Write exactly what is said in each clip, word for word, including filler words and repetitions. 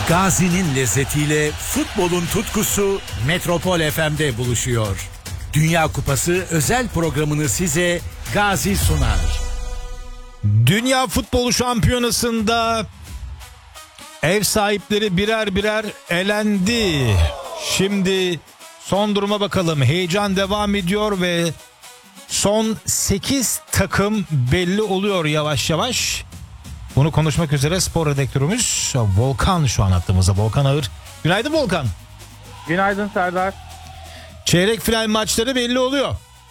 Gazi'nin lezzetiyle futbolun tutkusu Metropol F M'de buluşuyor. Dünya Kupası özel programını size Gazi sunar. Dünya Futbolu Şampiyonası'nda ev sahipleri birer birer elendi. Şimdi son duruma bakalım. Heyecan devam ediyor ve son sekiz takım belli oluyor yavaş yavaş. Bunu konuşmak üzere spor redaktörümüz Volkan şu an attığımızda. Volkan Ağır. Günaydın Volkan. Günaydın Serdar. Çeyrek final maçları belli oluyor.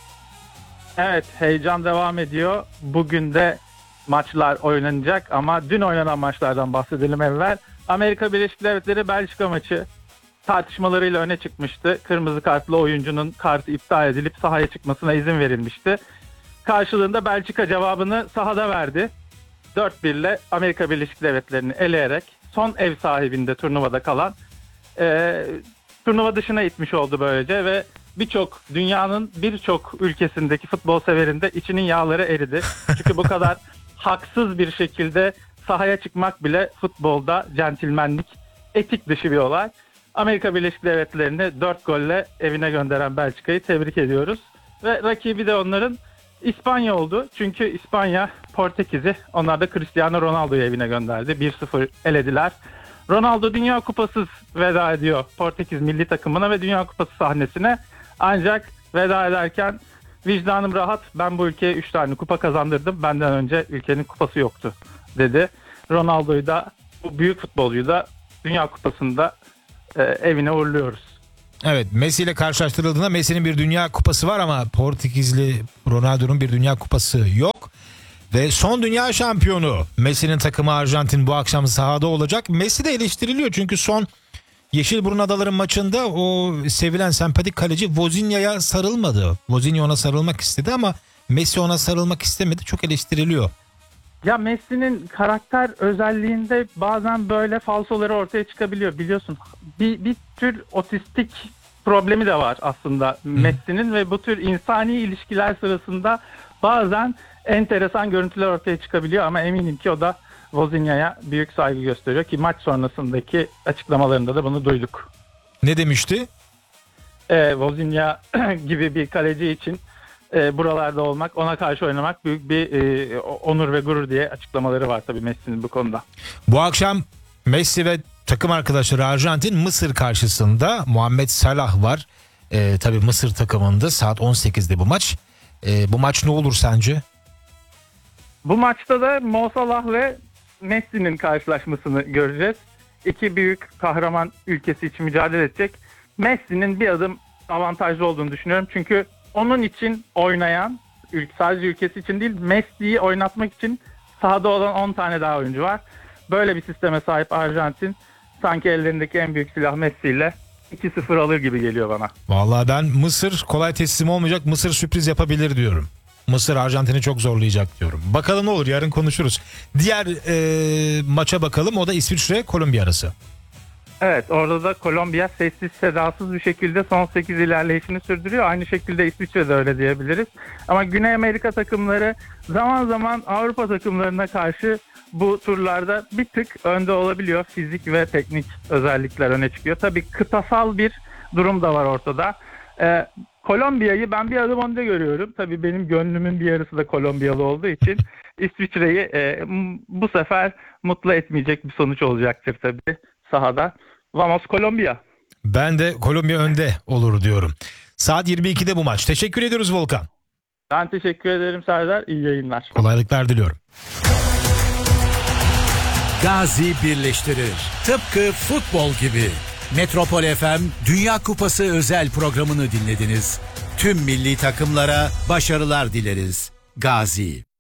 Evet, heyecan devam ediyor. Bugün de maçlar oynanacak ama dün oynanan maçlardan bahsedelim evvel. Amerika Birleşik Devletleri Belçika maçı tartışmalarıyla öne çıkmıştı. Kırmızı kartlı oyuncunun kartı iptal edilip sahaya çıkmasına izin verilmişti. Karşılığında Belçika cevabını sahada verdi. dört bir ile Amerika Birleşik Devletleri'ni eleyerek son ev sahibinde turnuvada kalan e, turnuva dışına itmiş oldu böylece ve birçok dünyanın birçok ülkesindeki futbol severinde içinin yağları eridi. Çünkü bu kadar haksız bir şekilde sahaya çıkmak bile futbolda centilmenlik, etik dışı bir olay. Amerika Birleşik Devletleri'ni dört golle evine gönderen Belçika'yı tebrik ediyoruz. Ve rakibi de onların İspanya oldu. Çünkü İspanya Portekiz'i, onlar da Cristiano Ronaldo'yu evine gönderdi. bir sıfır elediler. Ronaldo Dünya Kupasız veda ediyor Portekiz milli takımına ve Dünya Kupası sahnesine. Ancak veda ederken vicdanım rahat, ben bu ülkeye üç tane kupa kazandırdım. Benden önce ülkenin kupası yoktu dedi. Ronaldo'yu da, bu büyük futbolcuyu da Dünya Kupası'nda e, evine uğurluyoruz. Evet, Messi ile karşılaştırıldığında Messi'nin bir Dünya Kupası var ama Portekizli Ronaldo'nun bir Dünya Kupası yok. Ve son dünya şampiyonu Messi'nin takımı Arjantin bu akşam sahada olacak. Messi de eleştiriliyor çünkü son Yeşilburun Adaları maçında o sevilen sempatik kaleci Vozinha'ya sarılmadı. Vozinha ona sarılmak istedi ama Messi ona sarılmak istemedi. Çok eleştiriliyor. Ya Messi'nin karakter özelliğinde bazen böyle falsoları ortaya çıkabiliyor biliyorsun. Bir, bir tür otistik problemi de var aslında Messi'nin ve bu tür insani ilişkiler sırasında bazen enteresan görüntüler ortaya çıkabiliyor ama eminim ki o da Vozinha'ya büyük saygı gösteriyor ki maç sonrasındaki açıklamalarında da bunu duyduk. Ne demişti? E, Vozinha gibi bir kaleci için e, buralarda olmak, ona karşı oynamak büyük bir e, onur ve gurur diye açıklamaları var tabii Messi'nin bu konuda. Bu akşam Messi ve takım arkadaşları Arjantin Mısır karşısında. Muhammed Salah var. E, tabii Mısır takımında saat on sekizde bu maç. E, bu maç ne olur sence? Bu maçta da Mo Salah ve Messi'nin karşılaşmasını göreceğiz. İki büyük kahraman ülkesi için mücadele edecek. Messi'nin bir adım avantajlı olduğunu düşünüyorum. Çünkü onun için oynayan, sadece ülkesi için değil, Messi'yi oynatmak için sahada olan on tane daha oyuncu var. Böyle bir sisteme sahip Arjantin sanki ellerindeki en büyük silah Messi ile iki sıfır alır gibi geliyor bana. Vallahi ben Mısır kolay teslim olmayacak, Mısır sürpriz yapabilir diyorum. Mısır Arjantin'i çok zorlayacak diyorum. Bakalım ne olur, yarın konuşuruz. Diğer e, maça bakalım, o da İsviçre Kolombiya arası. Evet, orada da Kolombiya sessiz sedasız bir şekilde son sekiz ilerleyişini sürdürüyor. Aynı şekilde İsviçre de öyle diyebiliriz. Ama Güney Amerika takımları zaman zaman Avrupa takımlarına karşı bu turlarda bir tık önde olabiliyor. Fizik ve teknik özellikler öne çıkıyor. Tabii kıtasal bir durum da var ortada. Ee, Kolombiya'yı ben bir adım önde görüyorum. Tabii benim gönlümün bir yarısı da Kolombiyalı olduğu için İsviçre'yi e, bu sefer mutlu etmeyecek bir sonuç olacaktır tabii sahada. Vamos Kolombiya. Ben de Kolombiya önde olur diyorum. Saat yirmi ikide bu maç. Teşekkür ediyoruz Volkan. Ben teşekkür ederim Serdar. İyi yayınlar. Kolaylıklar diliyorum. Gazi birleştirir. Tıpkı futbol gibi. Metropol F M Dünya Kupası özel programını dinlediniz. Tüm milli takımlara başarılar dileriz. Gazi.